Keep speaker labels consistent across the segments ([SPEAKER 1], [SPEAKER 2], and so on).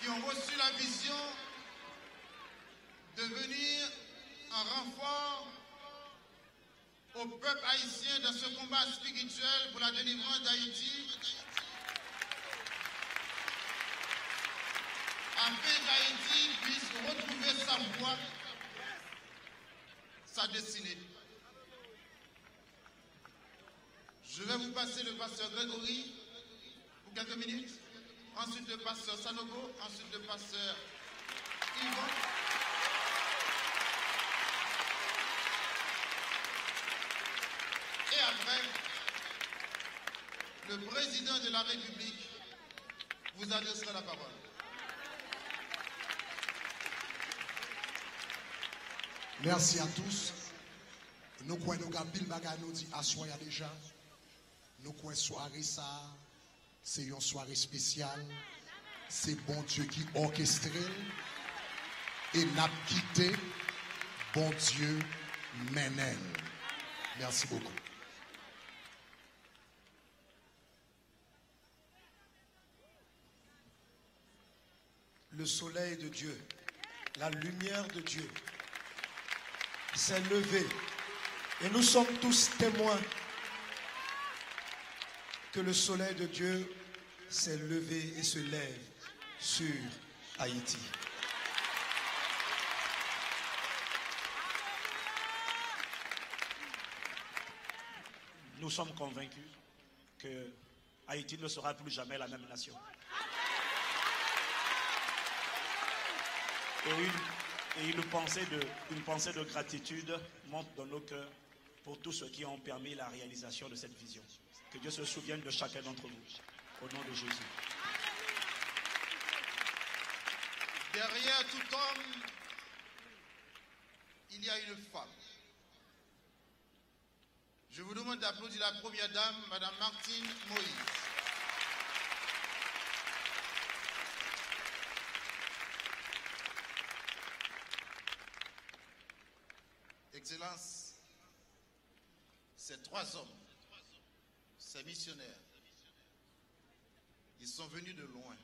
[SPEAKER 1] qui ont reçu la vision de venir en renfort au peuple haïtien dans ce combat spirituel pour la délivrance d'Haïti, afin qu'Haïti puisse retrouver sa voie, sa destinée. Je vais vous passer le pasteur Grégory pour quelques minutes, ensuite le pasteur Sanogo, ensuite le pasteur Yvon. Et après, le président de la République vous adressera la parole.
[SPEAKER 2] Merci à tous. Nous croyons que Bill Baga nous dit à soir déjà. Nous croyons soirée ça, c'est une soirée spéciale. C'est bon Dieu qui orchestre et n'a quitté bon Dieu Ménel. Merci beaucoup.
[SPEAKER 3] Le soleil de Dieu, la lumière de Dieu s'est levé et nous sommes tous témoins que le soleil de Dieu s'est levé et se lève sur Haïti.
[SPEAKER 4] Nous sommes convaincus que Haïti ne sera plus jamais la même nation. Et une pensée de gratitude monte dans nos cœurs pour tous ceux qui ont permis la réalisation de cette vision. Que Dieu se souvienne de chacun d'entre vous. Au nom de Jésus.
[SPEAKER 1] Derrière tout homme, il y a une femme. Je vous demande d'applaudir la première dame, Madame Martine Moïse. Excellence, ces trois hommes, ces missionnaires, ils sont venus de loin.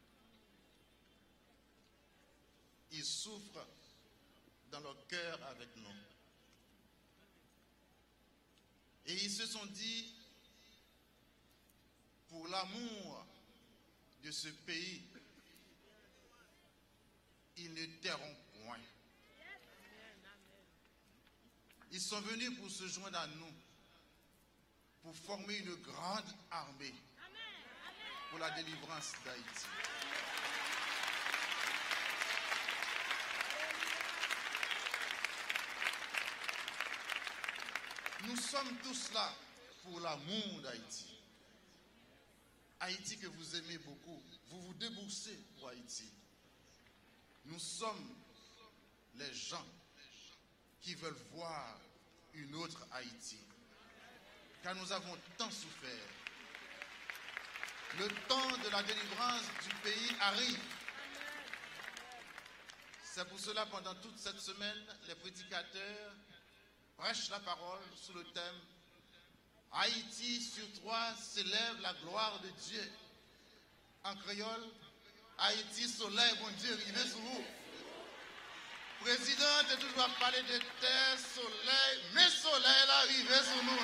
[SPEAKER 1] Ils souffrent dans leur cœur avec nous. Et ils se sont dit, pour l'amour de ce pays, ils ne tairont point. Ils sont venus pour se joindre à nous, pour former une grande armée pour la délivrance d'Haïti. Nous sommes tous là pour l'amour d'Haïti. Haïti que vous aimez beaucoup, vous vous déboursez pour Haïti. Nous sommes les gens qui veulent voir une autre Haïti. Car nous avons tant souffert. Le temps de la délivrance du pays arrive. C'est pour cela, pendant toute cette semaine, les prédicateurs prêchent la parole sous le thème « Haïti sur toi s'élève la gloire de Dieu ». En créole, Haïti, soleil, bon Dieu, rivez sur vous. Président, tu dois parler de terre, soleil, mais soleil là, rivez sur nous.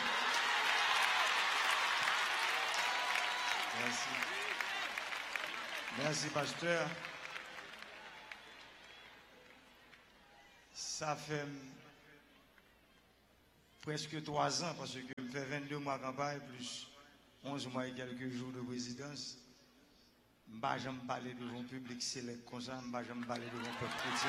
[SPEAKER 3] Merci. Merci, pasteur. Ça fait presque 3 ans, parce que je fais 22 mois de campagne, plus 11 mois et quelques jours de résidence. Je ne vais jamais parler devant le public select comme ça, je ne vais jamais parler devant le peuple chrétien.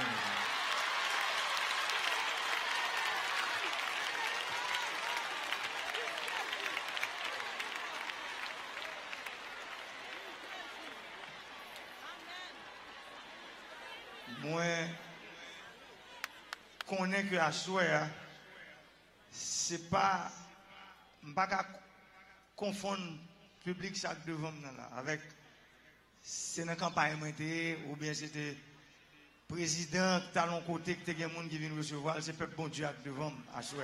[SPEAKER 3] Moi, je connais que à soi, c'est pas. Je ne vais pas confondre le public chaque devant là avec. C'est une campagne ou bien c'était président qui a l'un côté que des gens qui viennent recevoir, c'est peuple bon Dieu devant à soi.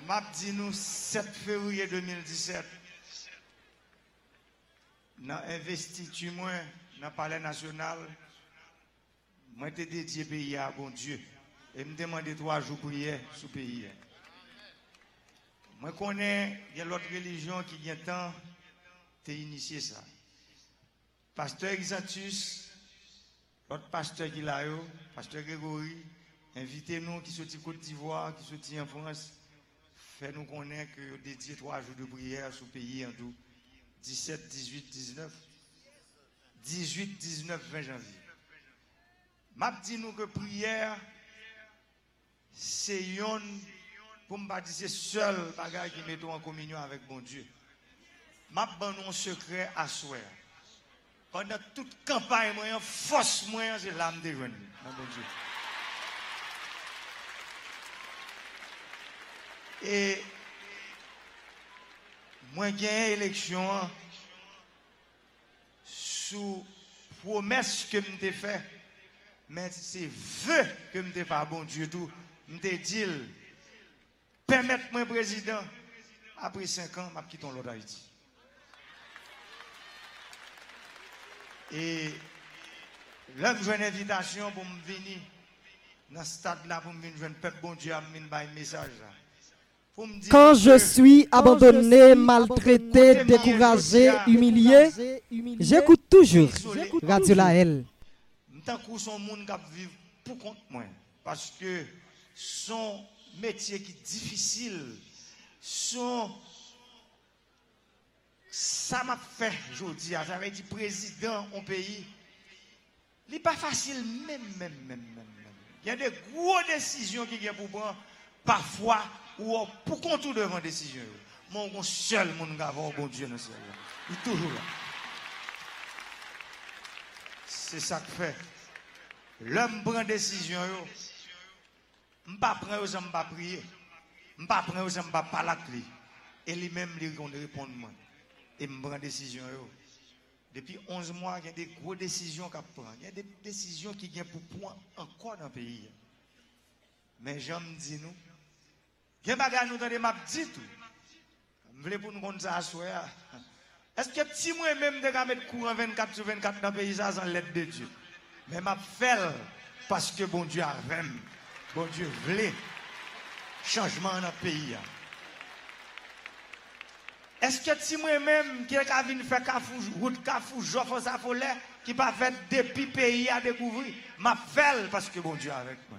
[SPEAKER 3] m'a dit nous 7 février 2017 dans investiture moi dans le palais national moi t'ai dédié pays à bon Dieu et me demander 3 jours prière sous pays. Moi connais il y a l'autre religion qui vient temps t'es initié ça. Pasteur Exantus, l'autre pasteur qui l'a eu, pasteur Grégory, invitez-nous qui sortit Côte d'Ivoire, qui sortit en France, fait-nous connaître que dédié 3 jours de prière sous pays en tout 17, 18, 19, 18, 19, 20 janvier. M'a dit nous que prière, c'est une, pour me dire c'est seul bagage qui met en communion avec bon Dieu. M'a donné un secret à soi. Pendant toute campagne, moyen, force moyen, c'est l'âme de jeunes. Bon Dieu. Et moi, j'ai une élection sous promesse que je t'ai fait, mais c'est vœu que je t'ai fait, bon Dieu, tout. Je t'ai dit, permettez-moi, président, après 5 ans, je quitte l'autre Haïti. Et là, j'ai une invitation pour me venir dans ce stade-là, pour me venir, je ne peux pas, bon Dieu, me faire un message là.
[SPEAKER 5] Quand je suis abandonné, maltraité, découragé, humilié, j'écoute toujours Radio Lael.
[SPEAKER 3] Tant que son monde qui vivre pour compte moi, parce que son métier qui est difficile, ça m'a fait aujourd'hui, j'avais dit président au pays, il n'est pas facile même. Il y a des grosses décisions qui viennent pour prendre, parfois, ou pour contour devant décision. Mon seul monde qui a bon Dieu dans le ciel. Il est toujours là. C'est ça que fait. L'homme prend décision, je ne prends pas, je ne pas prier. Je ne prends pas, je ne pas parler avec lui. Et lui-même, il répond moi. Et je prends décision. Depuis 11 mois, il y a des grosses décisions qu'il prend. Il y a des décisions qui viennent pour prendre encore dans le pays. Mais j'aime dire nous, il y a des bagages nous dans des maps dit tout. Je voulais pour nous qu'on s'assoie. Est-ce que si moi-même de mettre courant 24 sur 24 dans le pays, ça sans l'aide de Dieu? Mais m'a fait parce que bon Dieu a même, bon Dieu voulait changement dans le pays. Est-ce que si moi-même qui a venu faire route Kafou, Joffre ça folle qui pas fait depuis pays à découvrir, m'a fait parce que bon Dieu avec moi.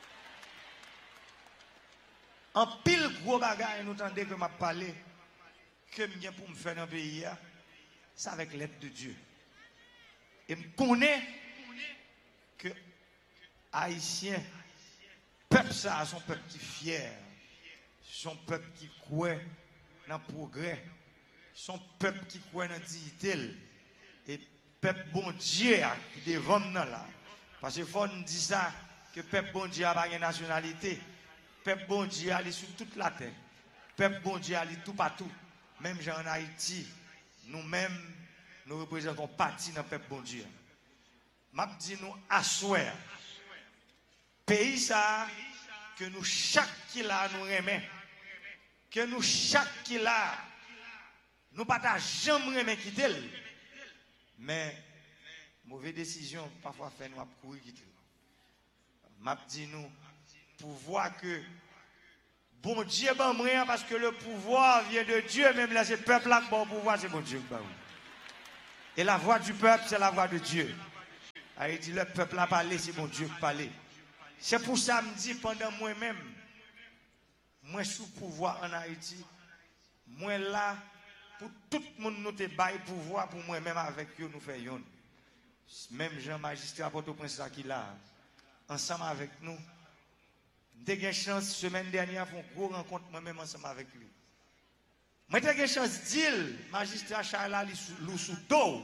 [SPEAKER 3] En pile gros bagaille nous tendez que m'a parlé que m'gien pour me faire dans le pays, c'est avec l'aide de Dieu. Et me connaît que Haïtien, peuple ça, son peuple qui est fier, son peuple qui croit dans le progrès, son peuple qui croit dans la dignité, et peuple bon Dieu qui devant nous là. Parce que faut nous dire ça, que peuple bon Dieu a pas de nationalité, peuple bon Dieu est sur toute la terre, peuple bon Dieu est tout partout, même en Haïti, nous-mêmes, nous représentons partie dans le peuple bon Dieu. M'a dit nous asseoir pays ça que nous chaque qui là nous remet que nous chaque qui là nous pas jamais remet quitter mais mauvaise décision parfois fait nous courir quitter. M'a dit nous pour voir que bon Dieu ban rien parce que le pouvoir vient de Dieu, même là c'est le peuple là qui bon pouvoir c'est bon Dieu. Et la voix du peuple c'est la voix de Dieu. Il dit le peuple a parlé, c'est mon Dieu qui parle. C'est pour ça que je me dis pendant moi-même, moi sous pouvoir en Haïti, moi là, pour tout le monde nous te bail pouvoir, pour moi-même avec eux nous faisons. Même Jean-Magistrat Port-au-Prince qui là, ensemble avec nous, j'ai eu chance semaine dernière pour une grosse rencontre moi-même ensemble avec lui. Moi j'ai eu chance de dire, magistrat Charles, il est sous dos,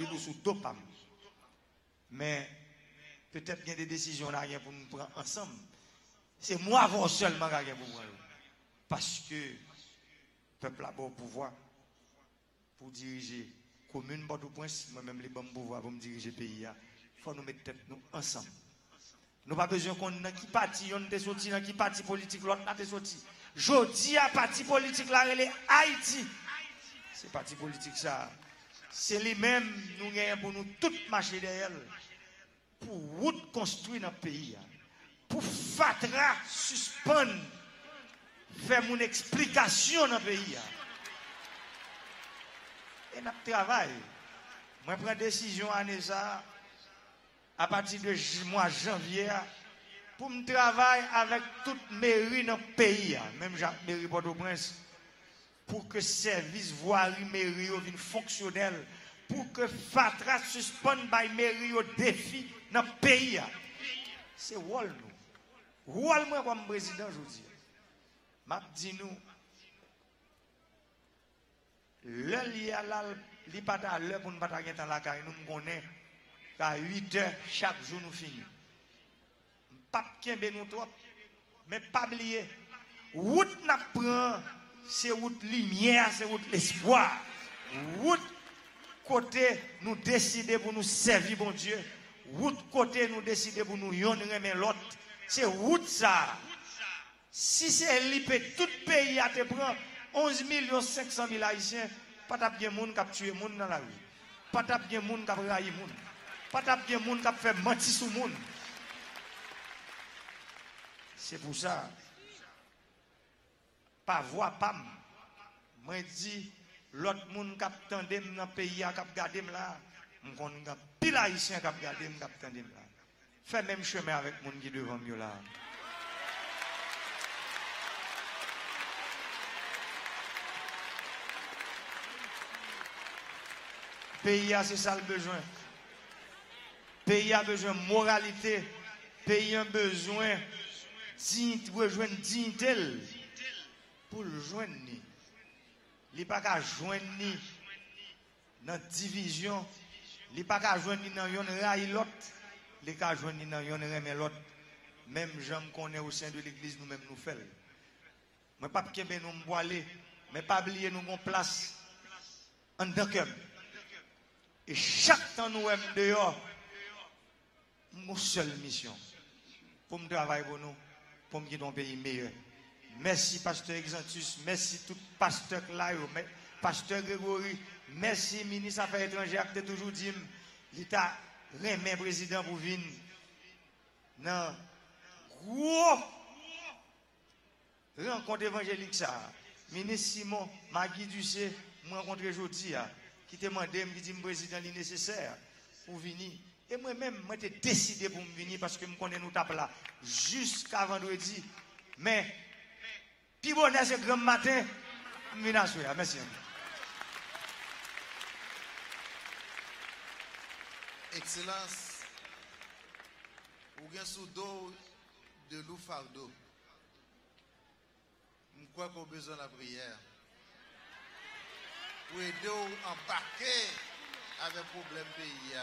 [SPEAKER 3] mais peut-être qu'il y a des décisions là pour nous prendre ensemble. C'est moi avant seulement qui pour moi. Parce que le peuple a bon pouvoir pour diriger la commune Port-au-Prince, moi-même les bons pouvoirs pour me diriger le pays. Il faut nous mettre tête nous ensemble. Nous n'avons pas besoin qu'on ait qui parti, on est sorti dans qui parti politique, l'autre n'a pas sorti. Jodi à parti politique là relé Haïti. C'est parti politique ça. C'est lui-même nous gagnons pour nous tout marcher derrière pour route construire dans le pays. Pour fatra suspendre faire mon explication dans le pays. Et nous travaillons. Moi, je prends décision à partir de mois janvier pour me travailler avec toute mairie dans le pays, même mairie Port-au-Prince, pour que service voirie mairie vienne fonctionnel, pour que Fatra suspende by mairie au défi dans le pays. C'est rôle nous. Rôle moi comme président aujourd'hui. M'a dit nous le li a là li pas à l'heure pour nous pas gagner dans la caille nous connaît qu'à 8 heures chaque jour nous finit. Pas kembe nous trop mais pas oublier route n'a prend c'est route lumière, c'est route l'espoir. Route côté nous décider pour nous servir bon Dieu. Route côté nous décider pour nous yon remettre l'autre. C'est route ça. Si c'est l'IP, tout pays a te prend 11 500 000 Haïtiens, pas de bien moun qui tuer moun dans la rue. Pas de bien moun qui railler moun. Pas de bien moun qui fait mentir sur moun. C'est pour ça. Pas voix pam. Moi dis l'autre moun qui attendem dans pays qui gardem là, m'kon pile haïtien qui gardem qui attendem là. Fait même chemin avec moun qui devant mieux là. Pays a c'est ça le besoin. Pays a besoin de moralité. Pays a besoin de dignité pour le joindre. Il n'est pas qu'à joindre dans la division. Il n'est pas qu'à joindre dans yon rail l'autre. Il est qu'à joindre dans yon remet l'autre. Même gens qu'on est au sein de l'église, nous-mêmes nous faisons. Mais pas que nous nous aller, mais pas oublier nous avons place en tant que. Et chaque temps nous sommes dehors, nous seule mission. Pour me travailler pour nous, pour me quitter un pays meilleur. Merci, pasteur Exantus. Merci, tout pasteur Clayo. Pasteur Grégory. Merci, ministre des Affaires étrangères, qui a toujours dit, l'État remet président pour venir. Non. Gros rencontre évangélique ça. Ministre Simon, Magui Ducé, moi rencontré aujourd'hui. Qui te demande, qui dit président est nécessaire pour venir. Et moi-même, moi j'ai décidé pour venir parce que je connais nous tape là jusqu'à vendredi. Mais, puis bon, c'est grand matin, je viens à souhaiter. Merci.
[SPEAKER 1] Excellence, vous avez sous dos de loup fardeau. Je crois qu'on a besoin de la prière. Pour aider à embarquer avec le problème pays.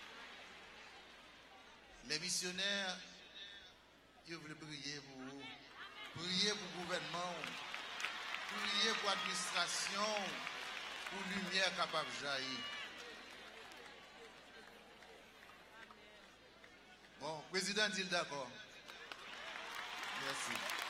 [SPEAKER 1] Les missionnaires, ils veulent prier pour vous, prier pour le gouvernement, prier pour l'administration, pour la lumière capable de jaillir. Bon, le président dit d'accord. Merci.